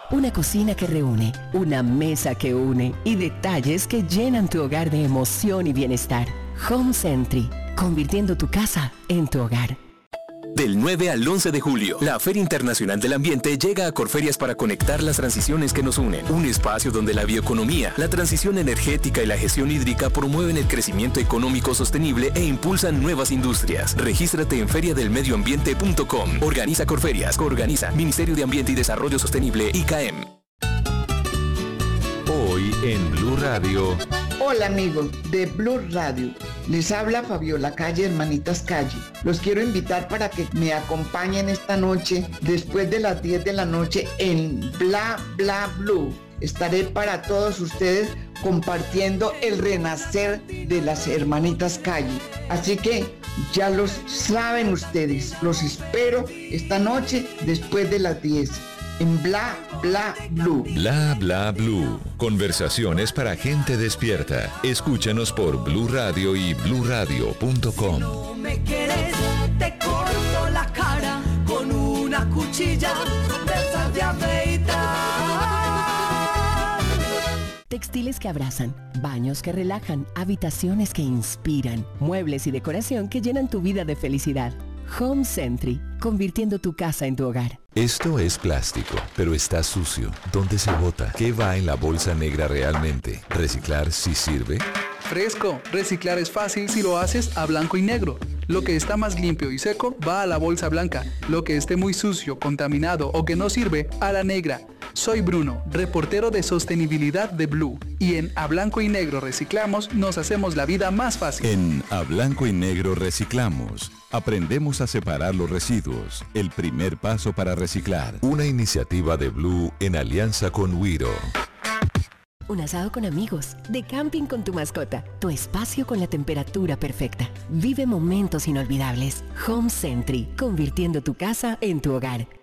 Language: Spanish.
una cocina que reúne, una mesa que une y detalles que llenan tu hogar de emoción y bienestar. Home Sentry, convirtiendo tu casa en tu hogar. Del 9 al 11 de julio, la Feria Internacional del Ambiente llega a Corferias para conectar las transiciones que nos unen. Un espacio donde la bioeconomía, la transición energética y la gestión hídrica promueven el crecimiento económico sostenible e impulsan nuevas industrias. Regístrate en feriadelmedioambiente.com. Organiza Corferias. Organiza Ministerio de Ambiente y Desarrollo Sostenible, ICAEM. Hoy en Blue Radio. Hola amigos de Blue Radio, les habla Fabiola Calle, Hermanitas Calle. Los quiero invitar para que me acompañen esta noche, después de las 10 de la noche, en Bla Bla Blue. Estaré para todos ustedes compartiendo el renacer de las Hermanitas Calle. Así que ya los saben ustedes, los espero esta noche después de las 10. En Bla Bla Blue. Bla Bla Blue. Conversaciones para gente despierta. Escúchanos por Blue Radio y bluradio.com. Si no me quieres, te corto la cara con una cuchilla de esas de afeitar. Textiles que abrazan, baños que relajan, habitaciones que inspiran, muebles y decoración que llenan tu vida de felicidad. Home Sentry, convirtiendo tu casa en tu hogar. Esto es plástico, pero está sucio. ¿Dónde se bota? ¿Qué va en la bolsa negra realmente? ¿Reciclar sí sirve? Fresco, reciclar es fácil si lo haces a blanco y negro. Lo que está más limpio y seco va a la bolsa blanca. Lo que esté muy sucio, contaminado o que no sirve, a la negra. Soy Bruno, reportero de sostenibilidad de Blue. Y en A Blanco y Negro Reciclamos nos hacemos la vida más fácil. En A Blanco y Negro Reciclamos aprendemos a separar los residuos. El primer paso para reciclar. Una iniciativa de Blue en alianza con Wiro. Un asado con amigos, de camping con tu mascota, tu espacio con la temperatura perfecta. Vive momentos inolvidables. Home Sentry, convirtiendo tu casa en tu hogar.